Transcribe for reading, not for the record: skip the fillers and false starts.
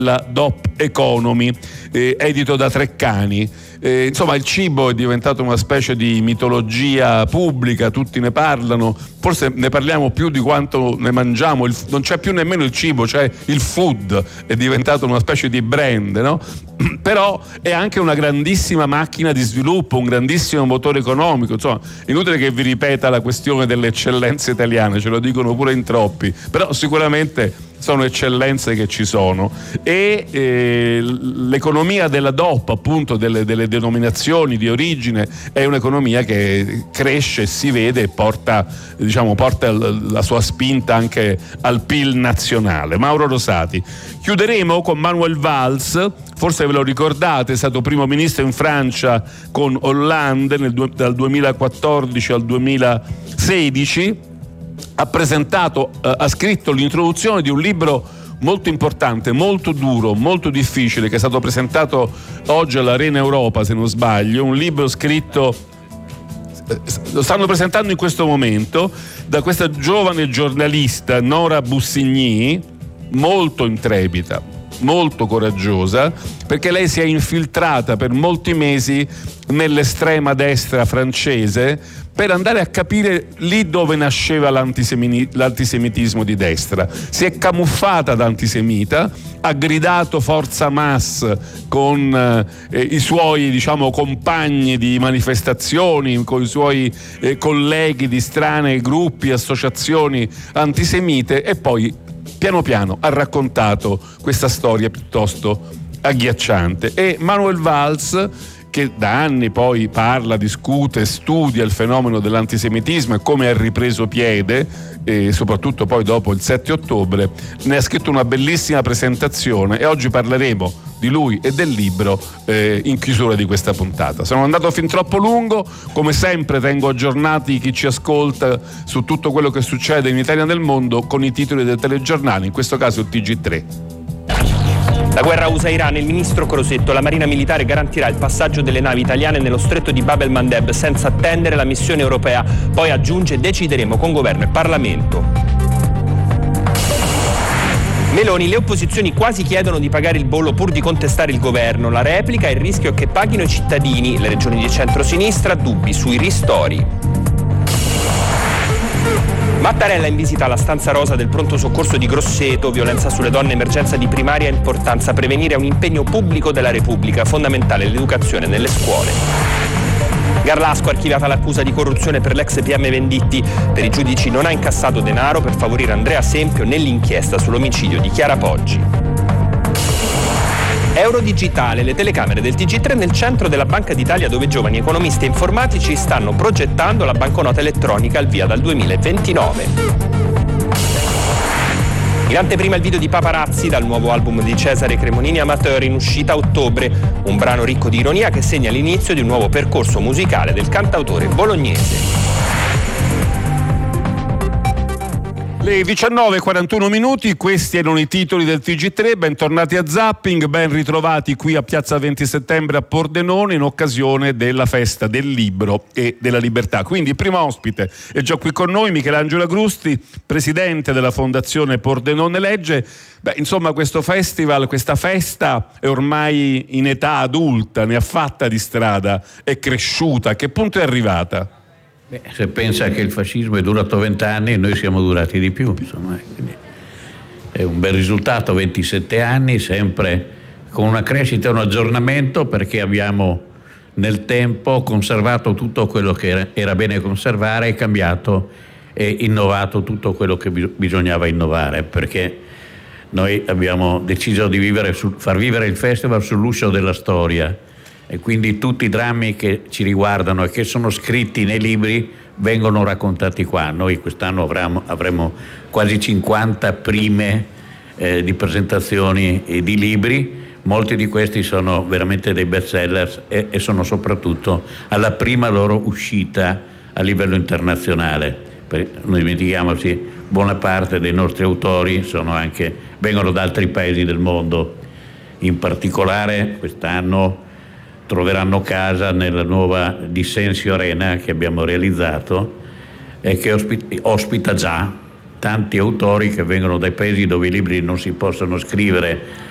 la DOP Economy, edito da Treccani. Insomma, il cibo è diventato una specie di mitologia pubblica, tutti ne parlano, forse ne parliamo più di quanto ne mangiamo, non c'è più nemmeno il cibo, c'è il food, è diventato una specie di brand, no? Però è anche una grandissima macchina di sviluppo, un grandissimo motore economico. Insomma, inutile che vi ripeta la questione delle eccellenze italiane, ce lo dicono pure in troppi, però sicuramente sono eccellenze che ci sono, e l'economia della DOP, appunto delle denominazioni di origine, è un'economia che cresce, si vede, e porta la sua spinta anche al PIL nazionale. Mauro Rosati. Chiuderemo con Manuel Valls, forse ve lo ricordate, è stato primo ministro in Francia con Hollande dal 2014 al 2016. Ha scritto l'introduzione di un libro molto importante, molto duro, molto difficile, che è stato presentato oggi all'Arena Europa, se non sbaglio, un libro scritto, lo stanno presentando in questo momento, da questa giovane giornalista Nora Bussigny, molto intrepida, molto coraggiosa, perché lei si è infiltrata per molti mesi nell'estrema destra francese per andare a capire lì dove nasceva l'antisemitismo di destra. Si è camuffata da antisemita, ha gridato forza Hamas con i suoi, compagni di manifestazioni, con i suoi colleghi di strane gruppi, associazioni antisemite, e poi piano piano ha raccontato questa storia piuttosto agghiacciante. E Manuel Valls, che da anni poi parla, discute, studia il fenomeno dell'antisemitismo e come ha ripreso piede, e soprattutto poi dopo il 7 ottobre, ne ha scritto una bellissima presentazione, e oggi parleremo di lui e del libro in chiusura di questa puntata. Sono andato fin troppo lungo, come sempre tengo aggiornati chi ci ascolta su tutto quello che succede in Italia e nel mondo con i titoli del telegiornale, in questo caso il TG3. La guerra USA-Iran, il ministro Crosetto: la Marina Militare garantirà il passaggio delle navi italiane nello stretto di Bab el-Mandeb senza attendere la missione europea. Poi aggiunge: decideremo con governo e Parlamento. Meloni: le opposizioni quasi chiedono di pagare il bollo pur di contestare il governo. La replica: il rischio è che paghino i cittadini. Le regioni di centrosinistra, dubbi sui ristori. Mattarella in visita alla stanza rosa del pronto soccorso di Grosseto. Violenza sulle donne, emergenza di primaria importanza. Prevenire è un impegno pubblico della Repubblica. Fondamentale l'educazione nelle scuole. Garlasco: archiviata l'accusa di corruzione per l'ex PM Venditti. Per i giudici non ha incassato denaro per favorire Andrea Sempio nell'inchiesta sull'omicidio di Chiara Poggi. Euro digitale: le telecamere del TG3 nel centro della Banca d'Italia, dove giovani economisti e informatici stanno progettando la banconota elettronica al via dal 2029. In anteprima il video di Paparazzi dal nuovo album di Cesare Cremonini Amateur, in uscita a ottobre, un brano ricco di ironia che segna l'inizio di un nuovo percorso musicale del cantautore bolognese. Le 19:41, questi erano i titoli del TG3. Bentornati a Zapping, ben ritrovati qui a Piazza 20 Settembre a Pordenone in occasione della festa del libro e della libertà. Quindi il primo ospite è già qui con noi, Michelangelo Agrusti, presidente della Fondazione Pordenone Legge. Insomma, questo festival, questa festa è ormai in età adulta, ne ha fatta di strada, è cresciuta. A che punto è arrivata? Se pensa che il fascismo è durato 20 anni, noi siamo durati di più, insomma. Quindi è un bel risultato, 27 anni, sempre con una crescita e un aggiornamento, perché abbiamo nel tempo conservato tutto quello che era bene conservare e cambiato e innovato tutto quello che bisognava innovare, perché noi abbiamo deciso di far vivere il festival sull'uscio della storia. E quindi tutti i drammi che ci riguardano e che sono scritti nei libri vengono raccontati qua. Noi quest'anno avremo quasi 50 prime di presentazioni di libri. Molti di questi sono veramente dei bestseller e sono soprattutto alla prima loro uscita a livello internazionale. Non dimentichiamoci, buona parte dei nostri autori vengono da altri paesi del mondo. In particolare quest'anno troveranno casa nella nuova Dissensio Arena che abbiamo realizzato e che ospita già tanti autori che vengono dai paesi dove i libri non si possono scrivere